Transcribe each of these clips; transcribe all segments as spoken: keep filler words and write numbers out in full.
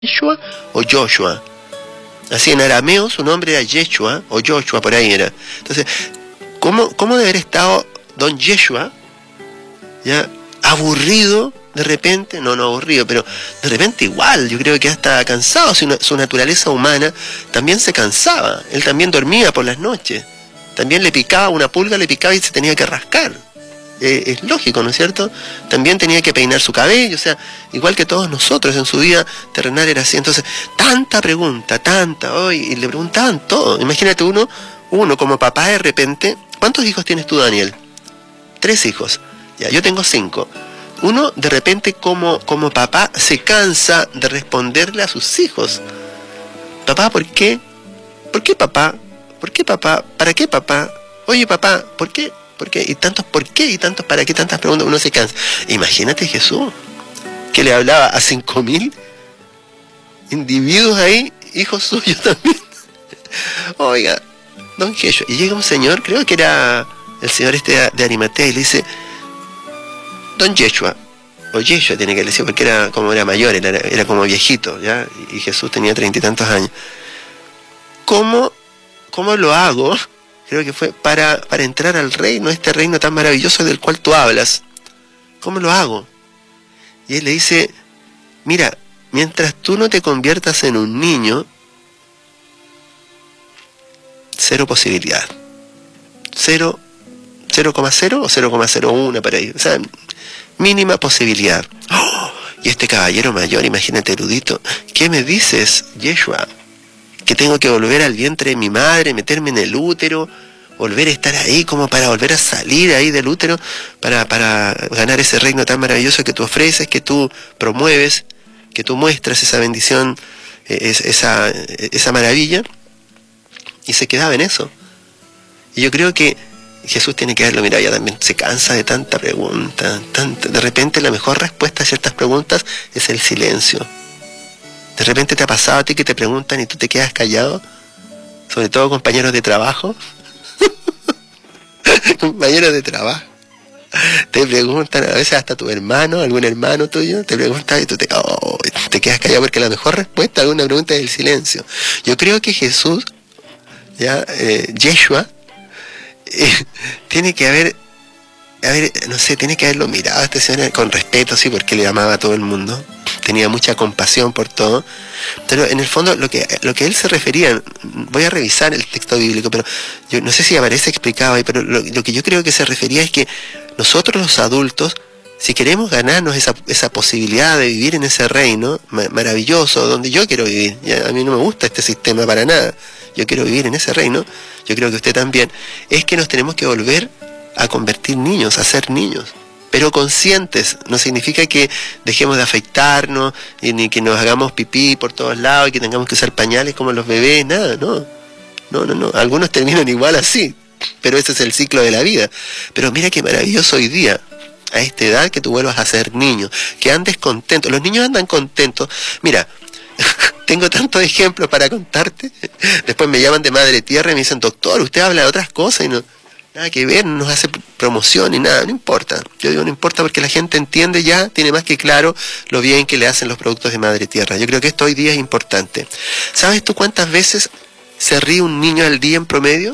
Yeshua o Joshua. Así en arameo su nombre era Yeshua o Joshua, por ahí era. Entonces, ¿cómo, cómo debe haber estado don Yeshua, ya, aburrido de repente? No, no aburrido, pero de repente igual, yo creo que hasta cansado. Su, su naturaleza humana también se cansaba. Él también dormía por las noches. También le picaba una pulga, le picaba y se tenía que rascar. Eh, es lógico, ¿no es cierto? También tenía que peinar su cabello, o sea, igual que todos nosotros en su vida terrenal era así. Entonces, tanta pregunta, tanta, hoy, y le preguntaban todo. Imagínate uno, uno como papá de repente, ¿cuántos hijos tienes tú, Daniel? Tres hijos. Ya, yo tengo cinco. Uno de repente como, como papá se cansa de responderle a sus hijos. Papá, ¿por qué? ¿Por qué papá? ¿Por qué papá? ¿Para qué papá? Oye papá, ¿por qué? ¿Por qué? Y tantos por qué y tantos para qué, tantas preguntas, uno se cansa. Imagínate Jesús, que le hablaba a cinco mil individuos ahí, hijos suyos también. Oiga, don Jesús, y llega un señor, creo que era el señor este de Arimatea, y le dice, don Yeshua, o Yeshua tiene que decir, porque era como era mayor, era, era como viejito, ¿ya? Y Jesús tenía treinta y tantos años. ¿Cómo, cómo lo hago? Creo que fue para, para entrar al reino, este reino tan maravilloso del cual tú hablas. ¿Cómo lo hago? Y él le dice, mira, mientras tú no te conviertas en un niño, cero posibilidad. Cero, cero coma cero o cero coma cero uno para ahí. O sea, mínima posibilidad. ¡Oh! Y este caballero mayor, imagínate erudito, ¿qué me dices, Yeshua? Que tengo que volver al vientre de mi madre, meterme en el útero, volver a estar ahí como para volver a salir ahí del útero, para, para ganar ese reino tan maravilloso que tú ofreces, que tú promueves, que tú muestras esa bendición, esa, esa maravilla. Y se quedaba en eso. Y yo creo que Jesús tiene que verlo, mira, ya también se cansa de tanta pregunta, tanta, de repente la mejor respuesta a ciertas preguntas es el silencio. ¿De repente te ha pasado a ti que te preguntan y tú te quedas callado? Sobre todo compañeros de trabajo. Compañeros de trabajo. Te preguntan, a veces hasta tu hermano, algún hermano tuyo, te pregunta y tú te, oh, te quedas callado porque la mejor respuesta a alguna pregunta es el silencio. Yo creo que Jesús, ya, eh, Yeshua, eh, tiene que haber, haber, no sé, tiene que haberlo mirado a este señor con respeto, sí, porque le amaba a todo el mundo. Tenía mucha compasión por todo, pero en el fondo lo que lo que él se refería, voy a revisar el texto bíblico, pero yo no sé si aparece explicado ahí, pero lo, lo que yo creo que se refería es que nosotros los adultos, si queremos ganarnos esa, esa posibilidad de vivir en ese reino ma maravilloso, donde yo quiero vivir, ya, a mí no me gusta este sistema para nada, yo quiero vivir en ese reino, yo creo que usted también, es que nos tenemos que volver a convertir niños, a ser niños. Pero conscientes, no significa que dejemos de afeitarnos, y ni que nos hagamos pipí por todos lados y que tengamos que usar pañales como los bebés, nada, no. No, no, no. Algunos terminan igual así, pero ese es el ciclo de la vida. Pero mira qué maravilloso hoy día, a esta edad, que tú vuelvas a ser niño, que andes contento. Los niños andan contentos. Mira, tengo tantos ejemplos para contarte. Después me llaman de Madre Tierra y me dicen, doctor, usted habla de otras cosas y no... Nada que ver, no nos hace promoción ni nada, no importa. Yo digo no importa porque la gente entiende ya, tiene más que claro lo bien que le hacen los productos de Madre Tierra. Yo creo que esto hoy día es importante. ¿Sabes tú cuántas veces se ríe un niño al día en promedio?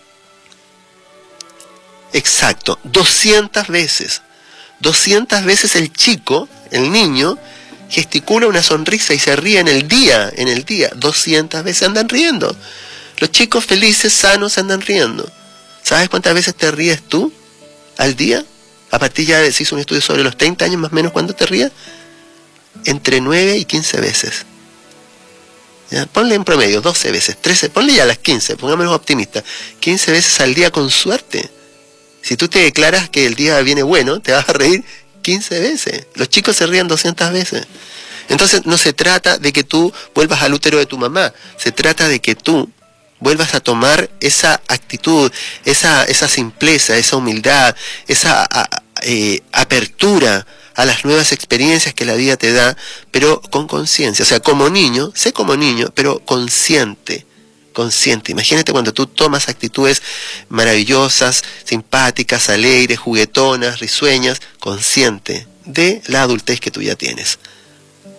Exacto, doscientas veces. doscientas veces el chico, el niño, gesticula una sonrisa y se ríe en el día, en el día. doscientas veces andan riendo. Los chicos felices, sanos, andan riendo. ¿Sabes cuántas veces te ríes tú al día? A partir ya de, se hizo un estudio sobre los treinta años más o menos, ¿cuándo te ríes? Entre nueve y quince veces. ¿Ya? Ponle en promedio doce veces, trece, ponle ya las quince, pongámonos optimistas. quince veces al día con suerte. Si tú te declaras que el día viene bueno, te vas a reír quince veces. Los chicos se ríen doscientas veces. Entonces no se trata de que tú vuelvas al útero de tu mamá, se trata de que tú vuelvas a tomar esa actitud, esa, esa simpleza, esa humildad, esa a, eh, apertura a las nuevas experiencias que la vida te da, pero con conciencia. O sea, como niño, sé como niño, pero consciente, consciente. Imagínate cuando tú tomas actitudes maravillosas, simpáticas, alegres, juguetonas, risueñas, consciente de la adultez que tú ya tienes.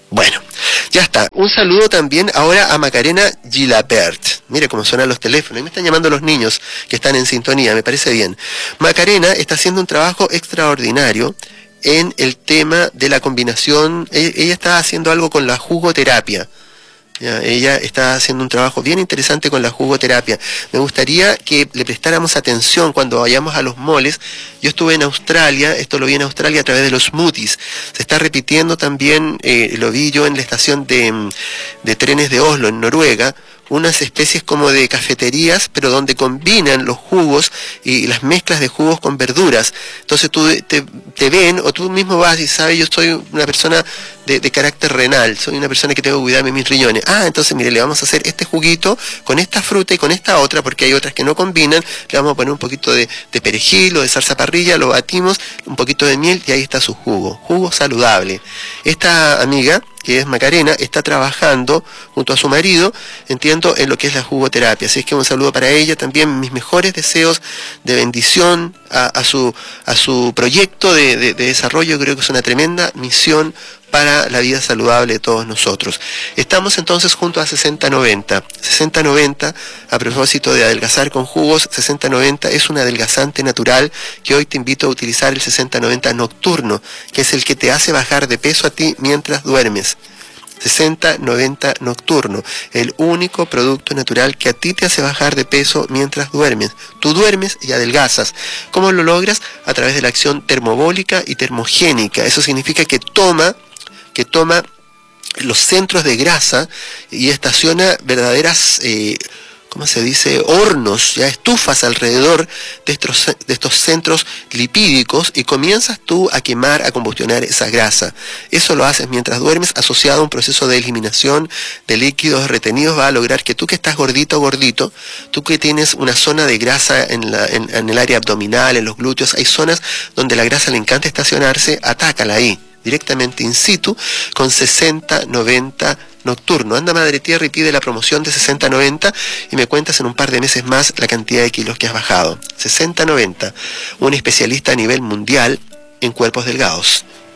Bueno, ya está. Un saludo también ahora a Macarena Gilabert. Mire cómo suenan los teléfonos. Y me están llamando los niños que están en sintonía, me parece bien. Macarena está haciendo un trabajo extraordinario en el tema de la combinación. Ella está haciendo algo con la jugoterapia. Ya, ella está haciendo un trabajo bien interesante con la jugoterapia. Me gustaría que le prestáramos atención cuando vayamos a los moles. Yo estuve en Australia, esto lo vi en Australia a través de los smoothies. Se está repitiendo también, eh, lo vi yo en la estación de, de trenes de Oslo, en Noruega, unas especies como de cafeterías, pero donde combinan los jugos y las mezclas de jugos con verduras. Entonces tú te, te ven, o tú mismo vas y sabes, yo soy una persona de, de carácter renal, soy una persona que tengo que cuidarme mis riñones. Ah, entonces mire, le vamos a hacer este juguito con esta fruta y con esta otra, porque hay otras que no combinan. Le vamos a poner un poquito de, de perejil o de salsa parrilla, lo batimos, un poquito de miel y ahí está su jugo. Jugo saludable. Esta amiga, que es Macarena, está trabajando junto a su marido, entiendo, en lo que es la jugoterapia. Así es que un saludo para ella, también mis mejores deseos de bendición a, a su a su proyecto de, de, de desarrollo. Creo que es una tremenda misión para la vida saludable de todos nosotros. Estamos entonces junto a sesenta noventa. sesenta noventa, a propósito de adelgazar con jugos, sesenta noventa es un adelgazante natural que hoy te invito a utilizar, el sesenta noventa nocturno, que es el que te hace bajar de peso a ti mientras duermes. sesenta noventa nocturno, el único producto natural que a ti te hace bajar de peso mientras duermes. Tú duermes y adelgazas. ¿Cómo lo logras? A través de la acción termobólica y termogénica. Eso significa que toma que toma los centros de grasa y estaciona verdaderas, eh, ¿cómo se dice?, hornos, ya estufas alrededor de estos, de estos centros lipídicos, y comienzas tú a quemar, a combustionar esa grasa. Eso lo haces mientras duermes, asociado a un proceso de eliminación de líquidos retenidos. Va a lograr que tú, que estás gordito o gordito, tú que tienes una zona de grasa en, la, en, en el área abdominal, en los glúteos, hay zonas donde la grasa le encanta estacionarse, atácala ahí, directamente in situ, con sesenta noventa nocturno. Anda, Madre Tierra, y pide la promoción de sesenta noventa y me cuentas en un par de meses más la cantidad de kilos que has bajado. sesenta noventa, un especialista a nivel mundial en cuerpos delgados.